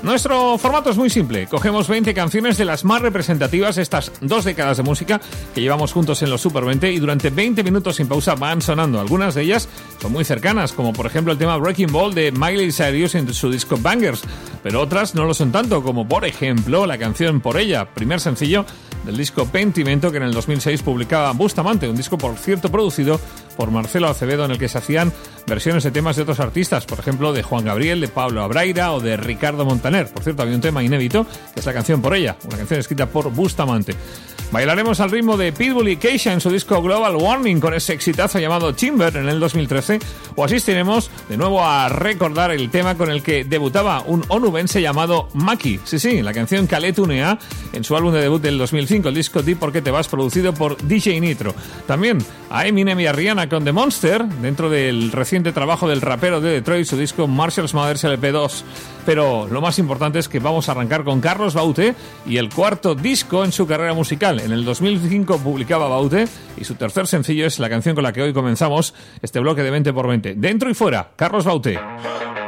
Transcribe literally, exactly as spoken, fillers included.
Nuestro formato es muy simple. Cogemos veinte canciones de las más representativas de estas dos décadas de música que llevamos juntos en los Super veinte y durante veinte minutos sin pausa van sonando. Algunas de ellas son muy cercanas, como por ejemplo el tema Breaking Ball de Miley Cyrus en su disco Bangers, pero otras no lo son tanto, como por ejemplo la canción Por Ella, primer sencillo del disco Pentimento que en el dos mil seis publicaba Bustamante, un disco por cierto producido por Marcelo Acevedo en el que se hacían versiones de temas de otros artistas, por ejemplo de Juan Gabriel, de Pablo Abraira o de Ricardo Montaner. Por cierto, había un tema inédito que es la canción Por Ella, una canción escrita por Bustamante. Bailaremos al ritmo de Pitbull y Keisha en su disco Global Warming con ese exitazo llamado Timber en el dos mil trece, o asistiremos de nuevo a recordar el tema con el que debutaba un onubense llamado Maki. Sí, sí, la canción Calais Tunea en su álbum de debut del dos mil cinco, el disco Di Por Qué Te Vas, producido por D J Nitro. También a Eminem y a Rihanna con The Monster, dentro del reciente trabajo del rapero de Detroit, su disco Marshall's Mothers L P dos. Pero lo más importante es que vamos a arrancar con Carlos Baute y el cuarto disco en su carrera musical. En el dos mil cinco publicaba Baute y su tercer sencillo es la canción con la que hoy comenzamos este bloque de veinte por veinte. Dentro y fuera, Carlos Baute.